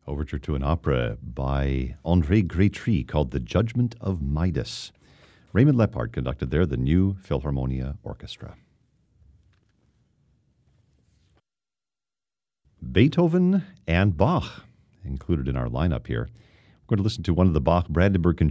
overture to an opera by André Grétry called The Judgment of Midas. Raymond Lepard conducted there the New Philharmonia Orchestra. Beethoven and Bach included in our lineup here. We're going to listen to one of the Bach Brandenburg